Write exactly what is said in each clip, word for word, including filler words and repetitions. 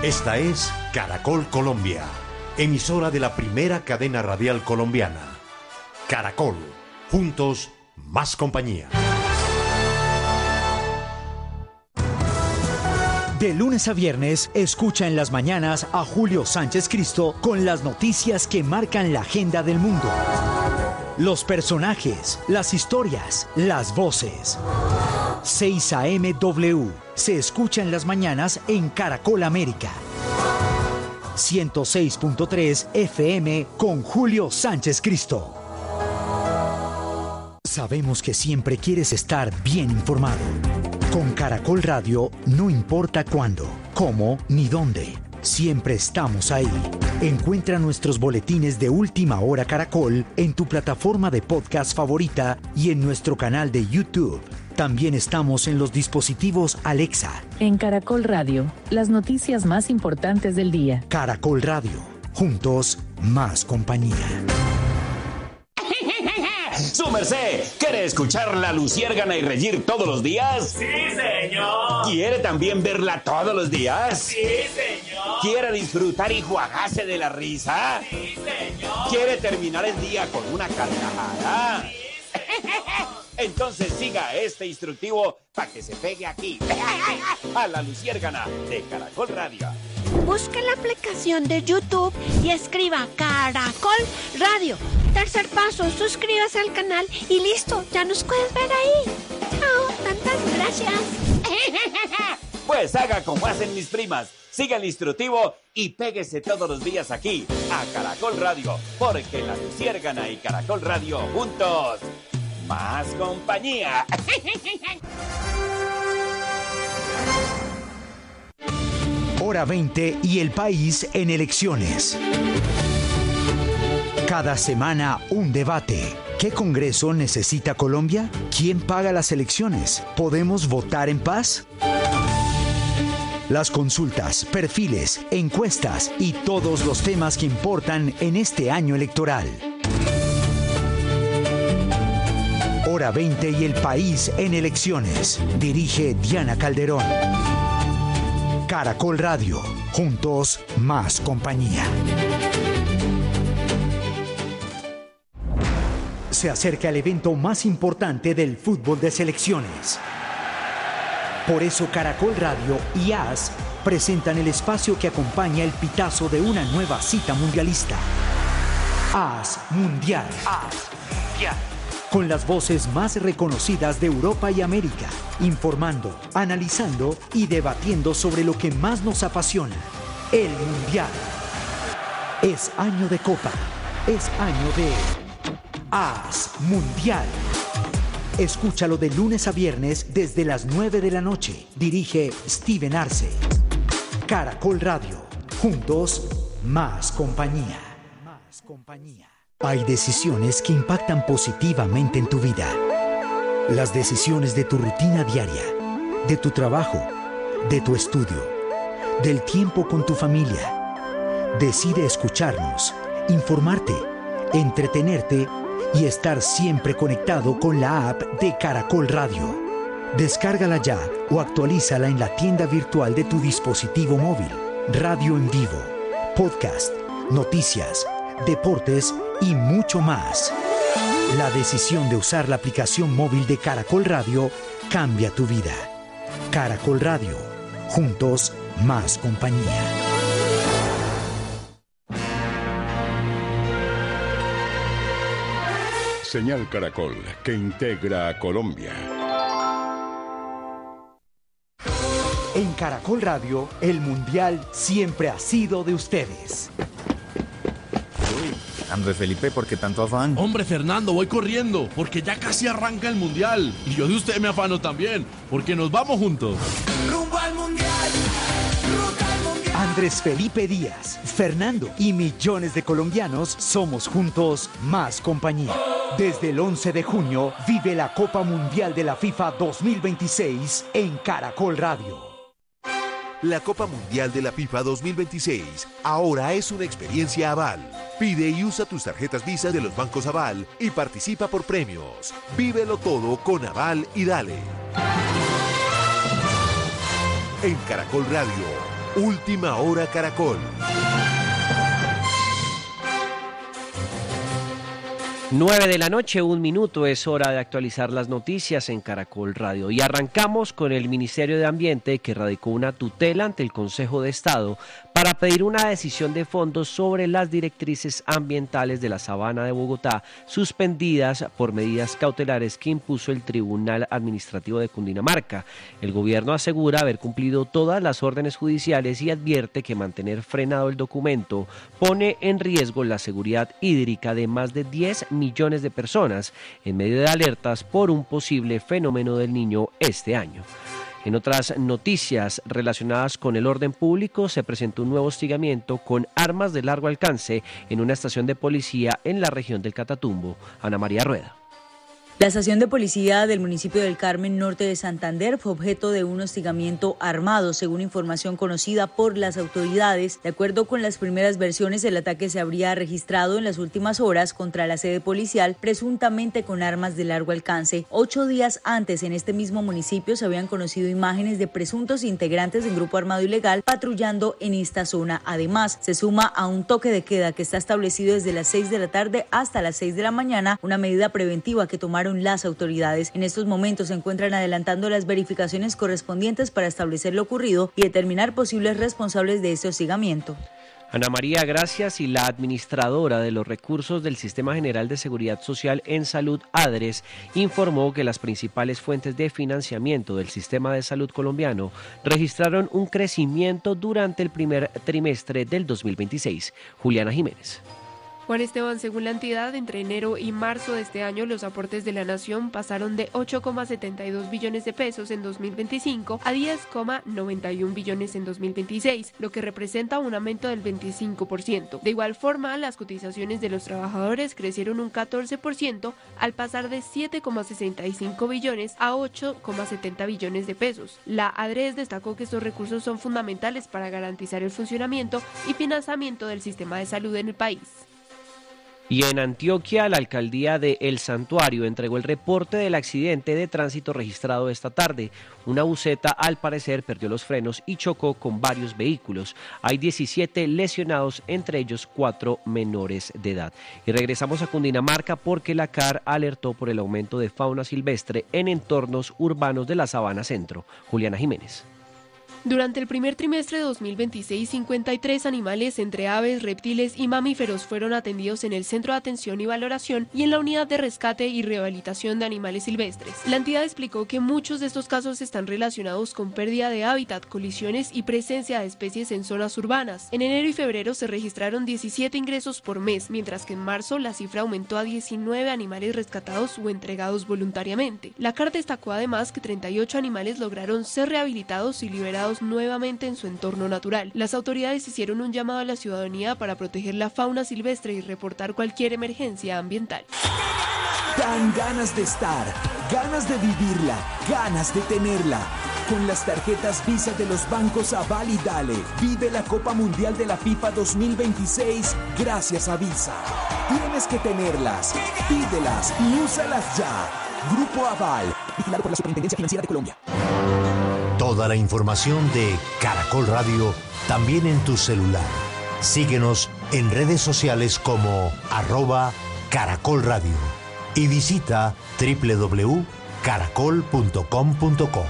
Esta es Caracol Colombia, emisora de la primera cadena radial colombiana. Caracol, juntos, más compañía. De lunes a viernes, escucha en las mañanas a Julio Sánchez Cristo con las noticias que marcan la agenda del mundo. Los personajes, las historias, las voces. seis A M W se escucha en las mañanas en Caracol América. ciento seis punto tres F M con Julio Sánchez Cristo. Sabemos que siempre quieres estar bien informado. Con Caracol Radio, no importa cuándo, cómo ni dónde, siempre estamos ahí. Encuentra nuestros boletines de Última Hora Caracol en tu plataforma de podcast favorita y en nuestro canal de YouTube. También estamos en los dispositivos Alexa. En Caracol Radio, las noticias más importantes del día. Caracol Radio, juntos, más compañía. ¡Su merced! ¿Quiere escuchar La Luciérgana y reír todos los días? ¡Sí, señor! ¿Quiere también verla todos los días? ¡Sí, señor! ¿Quiere disfrutar y jugarse de la risa? ¡Sí, señor! ¿Quiere terminar el día con una carcajada? ¡Sí, señor! Entonces siga este instructivo para que se pegue aquí, a La Luciérgana de Caracol Radio. Busque la aplicación de YouTube y escriba Caracol Radio. Tercer paso, suscríbase al canal y listo, ya nos puedes ver ahí. Chao, tantas gracias. Pues haga como hacen mis primas, siga el instructivo y péguese todos los días aquí, a Caracol Radio, porque La Luciérgana y Caracol Radio juntos, más compañía. Hora veinte y el país en elecciones. Cada semana un debate. ¿Qué Congreso necesita Colombia? ¿Quién paga las elecciones? ¿Podemos votar en paz? Las consultas, perfiles, encuestas y todos los temas que importan en este año electoral. Hora veinte y el país en elecciones. Dirige Diana Calderón. Caracol Radio. Juntos, más compañía. Se acerca el evento más importante del fútbol de selecciones. Por eso Caracol Radio y A S presentan el espacio que acompaña el pitazo de una nueva cita mundialista. A S Mundial. A S Mundial. Con las voces más reconocidas de Europa y América, informando, analizando y debatiendo sobre lo que más nos apasiona, el Mundial. Es año de Copa, es año de A S Mundial. Escúchalo de lunes a viernes desde las nueve de la noche. Dirige Steven Arce. Caracol Radio. Juntos, más compañía. Más compañía. Hay decisiones que impactan positivamente en tu vida. Las decisiones de tu rutina diaria, de tu trabajo, de tu estudio, del tiempo con tu familia. Decide escucharnos, informarte, entretenerte y estar siempre conectado con la app de Caracol Radio. Descárgala ya o actualízala en la tienda virtual de tu dispositivo móvil. Radio en vivo, podcast, noticias, deportes y mucho más. La decisión de usar la aplicación móvil de Caracol Radio cambia tu vida. Caracol Radio. Juntos, más compañía. Señal Caracol, que integra a Colombia. En Caracol Radio, el Mundial siempre ha sido de ustedes. Andrés Felipe, ¿por qué tanto afán? Hombre, Fernando, voy corriendo, porque ya casi arranca el Mundial. Y yo de usted me afano también, porque nos vamos juntos. ¡Rumbo al Mundial! ¡Ruta al Mundial! Andrés Felipe Díaz, Fernando y millones de colombianos somos juntos más compañía. Desde el once de junio, vive la Copa Mundial de la FIFA dos mil veintiséis en Caracol Radio. La Copa Mundial de la FIFA dos mil veintiséis ahora es una experiencia Aval. Pide y usa tus tarjetas Visa de los bancos Aval y participa por premios. Vívelo todo con Aval y dale. En Caracol Radio, Última Hora Caracol. nueve de la noche, un minuto, es hora de actualizar las noticias en Caracol Radio. Y arrancamos con el Ministerio de Ambiente, que radicó una tutela ante el Consejo de Estado para pedir una decisión de fondo sobre las directrices ambientales de la Sabana de Bogotá, suspendidas por medidas cautelares que impuso el Tribunal Administrativo de Cundinamarca. El gobierno asegura haber cumplido todas las órdenes judiciales y advierte que mantener frenado el documento pone en riesgo la seguridad hídrica de más de diez millones de personas en medio de alertas por un posible fenómeno del Niño este año. En otras noticias relacionadas con el orden público, se presentó un nuevo hostigamiento con armas de largo alcance en una estación de policía en la región del Catatumbo. Ana María Rueda. La estación de policía del municipio del Carmen, norte de Santander, fue objeto de un hostigamiento armado, según información conocida por las autoridades. De acuerdo con las primeras versiones, el ataque se habría registrado en las últimas horas contra la sede policial, presuntamente con armas de largo alcance. Ocho días antes, en este mismo municipio, se habían conocido imágenes de presuntos integrantes de un grupo armado ilegal patrullando en esta zona. Además, se suma a un toque de queda que está establecido desde las seis de la tarde hasta las seis de la mañana, una medida preventiva que tomaron las autoridades. En estos momentos se encuentran adelantando las verificaciones correspondientes para establecer lo ocurrido y determinar posibles responsables de este hostigamiento. Ana María, gracias. Y la administradora de los recursos del Sistema General de Seguridad Social en Salud, ADRES, informó que las principales fuentes de financiamiento del sistema de salud colombiano registraron un crecimiento durante el primer trimestre del dos mil veintiséis. Juliana Jiménez. Juan Esteban, según la entidad, entre enero y marzo de este año los aportes de la nación pasaron de ocho coma setenta y dos billones de pesos en dos mil veinticinco a diez coma noventa y uno billones en dos mil veintiséis, lo que representa un aumento del veinticinco por ciento. De igual forma, las cotizaciones de los trabajadores crecieron un catorce por ciento al pasar de siete coma sesenta y cinco billones a ocho coma setenta billones de pesos. La ADRES destacó que estos recursos son fundamentales para garantizar el funcionamiento y financiamiento del sistema de salud en el país. Y en Antioquia, la alcaldía de El Santuario entregó el reporte del accidente de tránsito registrado esta tarde. Una buseta, al parecer, perdió los frenos y chocó con varios vehículos. Hay diecisiete lesionados, entre ellos cuatro menores de edad. Y regresamos a Cundinamarca porque la C A R alertó por el aumento de fauna silvestre en entornos urbanos de la Sabana Centro. Juliana Jiménez. Durante el primer trimestre de dos mil veintiséis, cincuenta y tres animales entre aves, reptiles y mamíferos fueron atendidos en el Centro de Atención y Valoración y en la Unidad de Rescate y Rehabilitación de Animales Silvestres. La entidad explicó que muchos de estos casos están relacionados con pérdida de hábitat, colisiones y presencia de especies en zonas urbanas. En enero y febrero se registraron diecisiete ingresos por mes, mientras que en marzo la cifra aumentó a diecinueve animales rescatados o entregados voluntariamente. La C A R destacó además que treinta y ocho animales lograron ser rehabilitados y liberados nuevamente en su entorno natural. Las autoridades hicieron un llamado a la ciudadanía para proteger la fauna silvestre y reportar cualquier emergencia ambiental. Dan ganas de estar, ganas de vivirla, ganas de tenerla. Con las tarjetas Visa de los bancos Aval y Dale, vive la Copa Mundial de la FIFA dos mil veintiséis gracias a Visa. Tienes que tenerlas, pídelas y úsalas ya. Grupo Aval, vigilado por la Superintendencia Financiera de Colombia. Toda la información de Caracol Radio también en tu celular. Síguenos en redes sociales como arroba Caracol Radio y visita doble u doble u doble u punto caracol punto com punto co.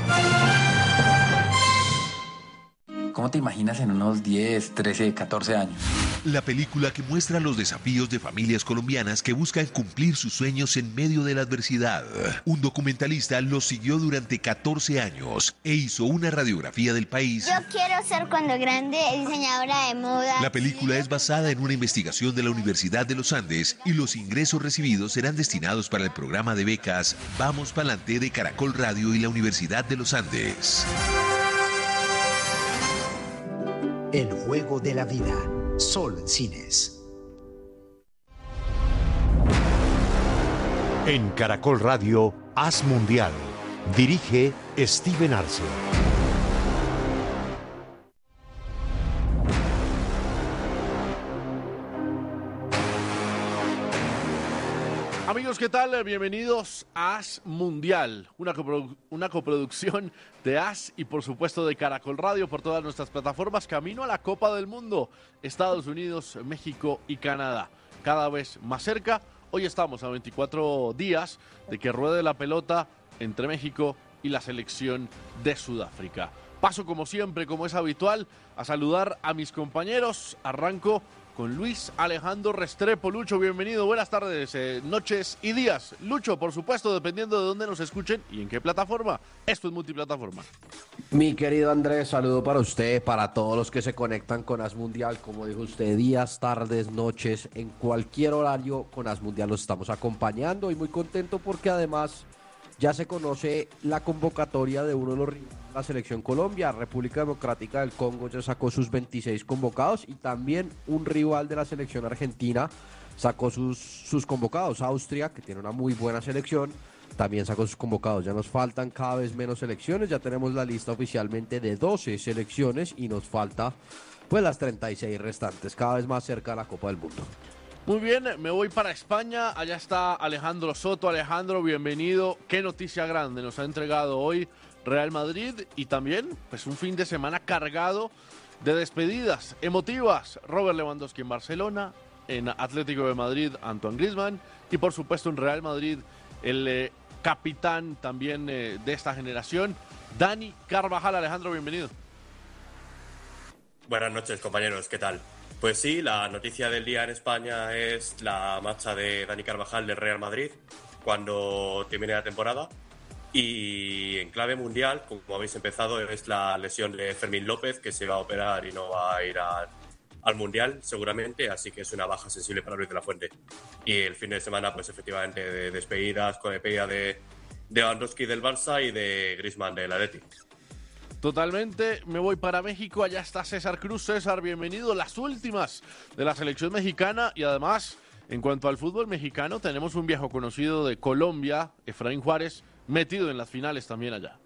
¿Cómo te imaginas en unos diez, trece, catorce años? La película que muestra los desafíos de familias colombianas que buscan cumplir sus sueños en medio de la adversidad. Un documentalista los siguió durante catorce años e hizo una radiografía del país. Yo quiero ser cuando grande diseñadora de moda. La película es basada en una investigación de la Universidad de los Andes y los ingresos recibidos serán destinados para el programa de becas Vamos Pa'lante de Caracol Radio y la Universidad de los Andes. El juego de la vida. Sol Cines. En Caracol Radio, Haz Mundial. Dirige Steven Arce. Amigos, ¿qué tal? Bienvenidos a AS Mundial, una, coprodu- una coproducción de AS y por supuesto de Caracol Radio por todas nuestras plataformas, camino a la Copa del Mundo, Estados Unidos, México y Canadá, cada vez más cerca. Hoy estamos a veinticuatro días de que ruede la pelota entre México y la selección de Sudáfrica. Paso como siempre, como es habitual, a saludar a mis compañeros. Arranco con Luis Alejandro Restrepo. Lucho, bienvenido, buenas tardes, eh, noches y días. Lucho, por supuesto, dependiendo de dónde nos escuchen y en qué plataforma. Esto es multiplataforma. Mi querido Andrés, saludo para usted, para todos los que se conectan con AS Mundial. Como dijo usted, días, tardes, noches, en cualquier horario con AS Mundial los estamos acompañando y muy contento porque además ya se conoce la convocatoria de uno de los rivales de la selección Colombia. República Democrática del Congo ya sacó sus veintiséis convocados y también un rival de la selección argentina sacó sus, sus convocados. Austria, que tiene una muy buena selección, también sacó sus convocados. Ya nos faltan cada vez menos selecciones, ya tenemos la lista oficialmente de doce selecciones y nos falta pues las treinta y seis restantes, cada vez más cerca de la Copa del Mundo. Muy bien, me voy para España, allá está Alejandro Soto. Alejandro, bienvenido. Qué noticia grande nos ha entregado hoy Real Madrid y también pues un fin de semana cargado de despedidas emotivas. Robert Lewandowski en Barcelona, en Atlético de Madrid Antoine Griezmann y por supuesto en Real Madrid el eh, capitán también eh, de esta generación, Dani Carvajal. Alejandro, bienvenido. Buenas noches, compañeros, ¿qué tal? Pues sí, la noticia del día en España es la marcha de Dani Carvajal del Real Madrid cuando termine la temporada. Y en clave mundial, como habéis empezado, es la lesión de Fermín López, que se va a operar y no va a ir al, al Mundial seguramente, así que es una baja sensible para Luis de la Fuente. Y el fin de semana, pues efectivamente, de despedidas con despedida de, de Lewandowski del Barça y de Griezmann del Athletic. Totalmente, me voy para México, allá está César Cruz. César, bienvenido, las últimas de la selección mexicana y además, en cuanto al fútbol mexicano, tenemos un viejo conocido de Colombia, Efraín Juárez, metido en las finales también allá.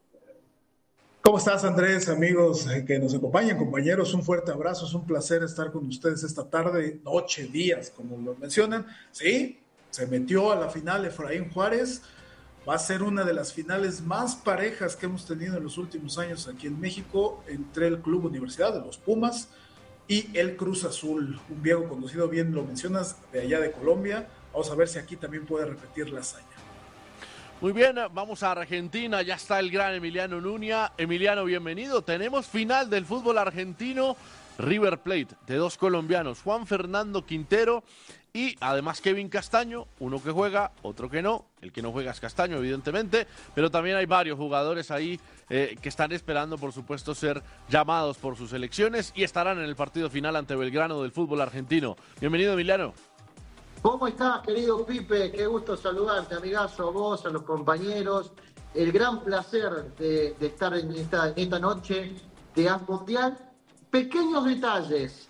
¿Cómo estás, Andrés? Amigos que nos acompañan, compañeros, un fuerte abrazo, es un placer estar con ustedes esta tarde, noche, días, como lo mencionan. Sí, se metió a la final Efraín Juárez. Va a ser una de las finales más parejas que hemos tenido en los últimos años aquí en México entre el Club Universidad de los Pumas y el Cruz Azul, un viejo conocido, bien lo mencionas, de allá de Colombia. Vamos a ver si aquí también puede repetir la hazaña. Muy bien, vamos a Argentina, ya está el gran Emiliano Nuña. Emiliano, bienvenido. Tenemos final del fútbol argentino, River Plate, de dos colombianos, Juan Fernando Quintero y además Kevin Castaño, uno que juega, otro que no. El que no juega es Castaño, evidentemente, pero también hay varios jugadores ahí eh, que están esperando, por supuesto, ser llamados por sus selecciones y estarán en el partido final ante Belgrano del fútbol argentino. Bienvenido, Emiliano. ¿Cómo estás, querido Pipe? Qué gusto saludarte, amigazo, a vos, a los compañeros. El gran placer de, de estar en esta, en esta noche de AS Mundial. Pequeños detalles.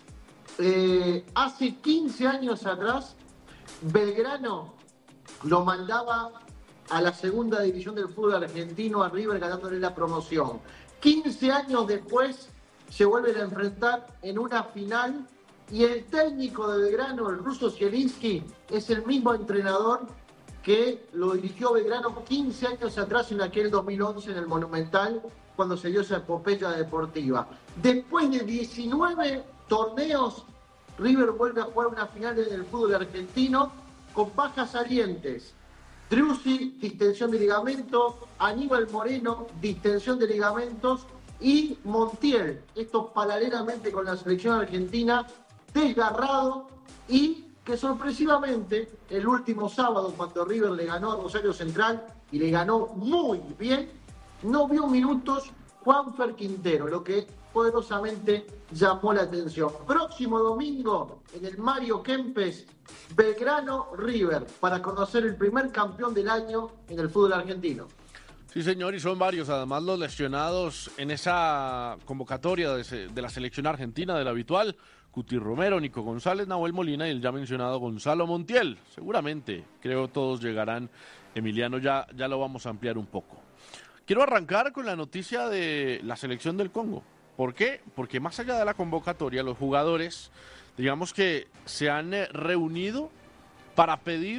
Eh, hace quince años atrás, Belgrano lo mandaba a la segunda división del fútbol argentino, a River, ganándole la promoción. quince años después, se vuelven a enfrentar en una final y el técnico de Belgrano, el ruso Zielinski, es el mismo entrenador que lo dirigió Belgrano quince años atrás en aquel dos mil once en el Monumental, cuando se dio esa epopeya deportiva. Después de diecinueve torneos, River vuelve a jugar una final en el fútbol argentino con bajas salientes. Driussi, distensión de ligamento, Aníbal Moreno, distensión de ligamentos, y Montiel, esto paralelamente con la selección argentina, desgarrado, y que sorpresivamente el último sábado, cuando River le ganó a Rosario Central y le ganó muy bien, no vio minutos Juanfer Quintero, lo que poderosamente llamó la atención. Próximo domingo en el Mario Kempes, Belgrano River, para conocer el primer campeón del año en el fútbol argentino. Sí, señor, y son varios además los lesionados en esa convocatoria de, de la selección argentina, del habitual. Cuti Romero, Nico González, Nahuel Molina y el ya mencionado Gonzalo Montiel. Seguramente, creo todos llegarán. Emiliano, ya, ya lo vamos a ampliar un poco. Quiero arrancar con la noticia de la selección del Congo. ¿Por qué? Porque más allá de la convocatoria, los jugadores, digamos que se han reunido para pedir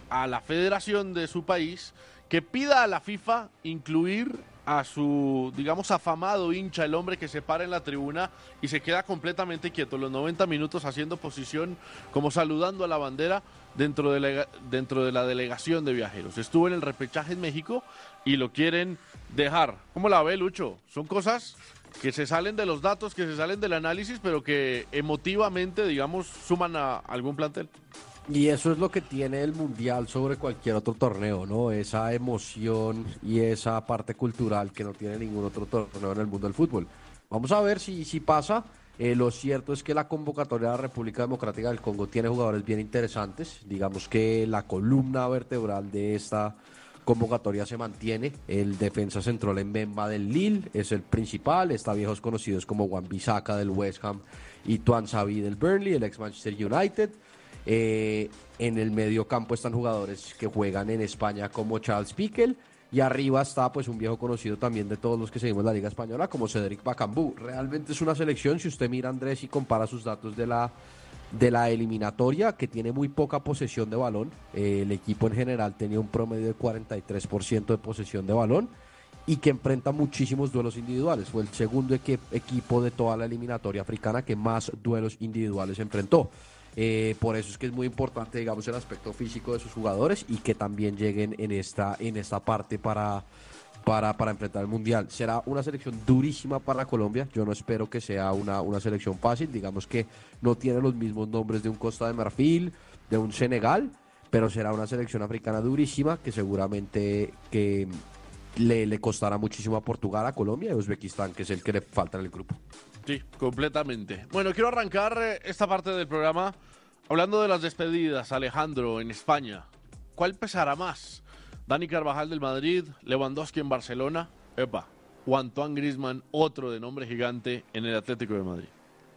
a la federación de su país que pida a la FIFA incluir a su, digamos, afamado hincha, el hombre que se para en la tribuna y se queda completamente quieto los noventa minutos haciendo posición, como saludando a la bandera dentro de la, dentro de la delegación de viajeros. Estuvo en el repechaje en México y lo quieren dejar. ¿Cómo la ve, Lucho? Son cosas que se salen de los datos, que se salen del análisis, pero que emotivamente, digamos, suman a algún plantel. Y eso es lo que tiene el Mundial sobre cualquier otro torneo, ¿no? Esa emoción y esa parte cultural que no tiene ningún otro torneo en el mundo del fútbol. Vamos a ver si, si pasa. Eh, lo cierto es que la convocatoria de la República Democrática del Congo tiene jugadores bien interesantes. Digamos que la columna vertebral de esta convocatoria se mantiene. El defensa central Mbemba del Lille es el principal. Está viejos conocidos como Wan-Bissaka del West Ham y Tuan Savi del Burnley, el ex Manchester United. Eh, en el medio campo están jugadores que juegan en España como Charles Piquel, y arriba está pues un viejo conocido también de todos los que seguimos la Liga Española como Cédric Bakambu. Realmente es una selección, si usted mira, Andrés, y compara sus datos de la, de la eliminatoria, que tiene muy poca posesión de balón. Eh, el equipo en general tenía un promedio de cuarenta y tres por ciento de posesión de balón y que enfrenta muchísimos duelos individuales. Fue el segundo equi- equipo de toda la eliminatoria africana que más duelos individuales enfrentó. Eh, por eso es que es muy importante, digamos, el aspecto físico de sus jugadores y que también lleguen en esta, en esta parte para, para, para enfrentar el Mundial. Será una selección durísima para Colombia. Yo no espero que sea una, una selección fácil. Digamos que no tiene los mismos nombres de un Costa de Marfil, de un Senegal, pero será una selección africana durísima que seguramente que le, le costará muchísimo a Portugal, a Colombia y a Uzbekistán, que es el que le falta en el grupo. Sí, completamente. Bueno, quiero arrancar esta parte del programa hablando de las despedidas. Alejandro, en España, ¿cuál pesará más? Dani Carvajal del Madrid, Lewandowski en Barcelona, epa, o Antoine Griezmann, otro de nombre gigante en el Atlético de Madrid.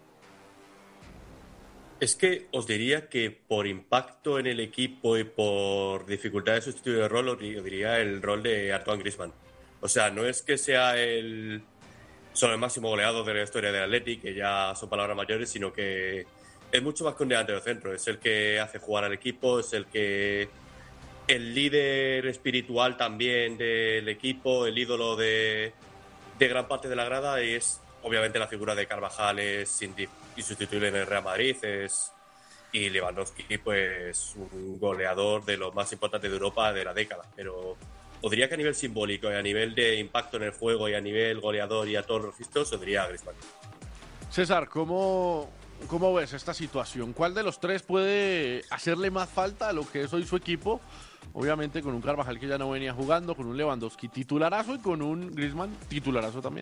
Es que os diría que por impacto en el equipo y por dificultad de sustituir el rol, os diría el rol de Antoine Griezmann. O sea, no es que sea el solo el máximo goleador de la historia del Athletic, que ya son palabras mayores, sino que es mucho más que un delantero centro. Es el que hace jugar al equipo, es el que el líder espiritual también del equipo, el ídolo de, de gran parte de la grada, y es obviamente la figura de Carvajal es insustituible en el Real Madrid, es, y Lewandowski pues un goleador de los más importantes de Europa de la década. Pero os diría que a nivel simbólico y a nivel de impacto en el juego y a nivel goleador y a todos los registros, os diría a Griezmann. César, ¿cómo, ¿cómo ves esta situación? ¿Cuál de los tres puede hacerle más falta a lo que es hoy su equipo? Obviamente con un Carvajal que ya no venía jugando, con un Lewandowski titularazo y con un Griezmann titularazo también.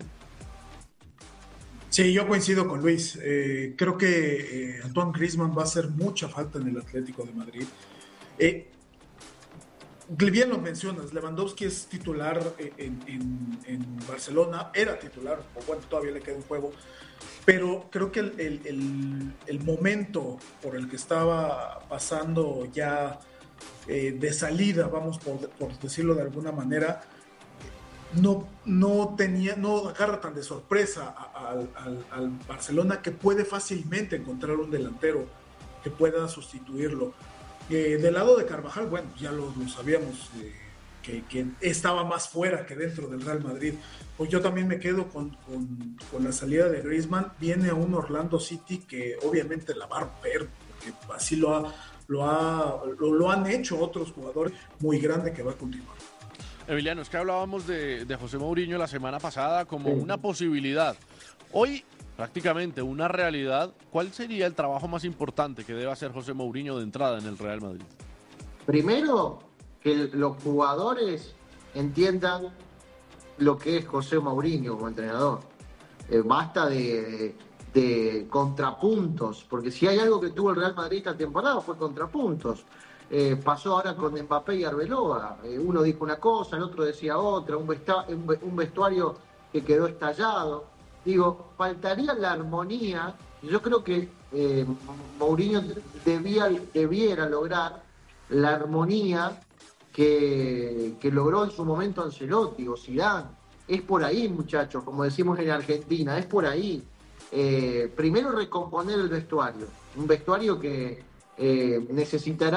Sí, yo coincido con Luis. Eh, creo que eh, Antoine Griezmann va a hacer mucha falta en el Atlético de Madrid. Eh, Bien lo mencionas, Lewandowski es titular en, en, en Barcelona, era titular, o bueno, todavía le queda un juego, pero creo que el, el, el, el momento por el que estaba pasando ya eh, de salida, vamos por, por decirlo de alguna manera, no, no tenía, no agarra tan de sorpresa al, al, al Barcelona, que puede fácilmente encontrar un delantero que pueda sustituirlo. Eh, del lado de Carvajal, bueno, ya lo, lo sabíamos, eh, que, que estaba más fuera que dentro del Real Madrid. Pues yo también me quedo con, con, con la salida de Griezmann. Viene a un Orlando City que obviamente la va a romper, porque así lo, ha, lo, ha, lo, lo han hecho otros jugadores, muy grande que va a continuar. Emiliano, es que hablábamos de, de José Mourinho la semana pasada como una posibilidad. Hoy, prácticamente una realidad. ¿Cuál sería el trabajo más importante que debe hacer José Mourinho de entrada en el Real Madrid? Primero, que los jugadores entiendan lo que es José Mourinho como entrenador. Eh, basta de, de, de contrapuntos, porque si hay algo que tuvo el Real Madrid esta temporada fue contrapuntos. Eh, pasó ahora con Mbappé y Arbeloa. Eh, uno dijo una cosa, el otro decía otra, un, vesta, un, un vestuario que quedó estallado. Digo, faltaría la armonía. Yo creo que eh, Mourinho debía, debiera lograr la armonía que, que logró en su momento Ancelotti o Zidane. Es por ahí, muchachos, como decimos en Argentina, es por ahí. Eh, primero recomponer el vestuario, un vestuario que eh, necesitará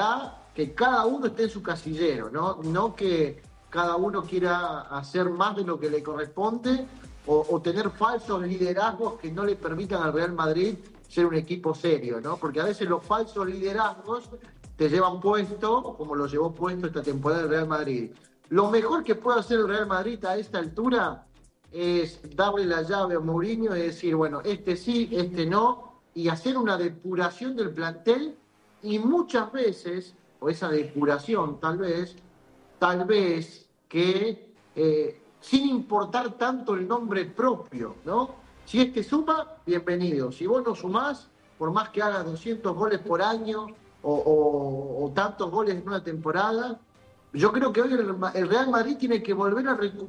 que cada uno esté en su casillero, ¿no? No que cada uno quiera hacer más de lo que le corresponde o, o tener falsos liderazgos que no le permitan al Real Madrid ser un equipo serio, ¿no? Porque a veces los falsos liderazgos te llevan puesto, como lo llevó puesto esta temporada el Real Madrid. Lo mejor que puede hacer el Real Madrid a esta altura es darle la llave a Mourinho y decir, bueno, este sí, este no, y hacer una depuración del plantel, y muchas veces, o esa depuración tal vez, tal vez que eh, sin importar tanto el nombre propio, ¿no? Si este suma, bienvenido. Si vos no sumás, por más que hagas doscientos goles por año o, o, o tantos goles en una temporada, yo creo que hoy el, el Real Madrid tiene que volver a recuperar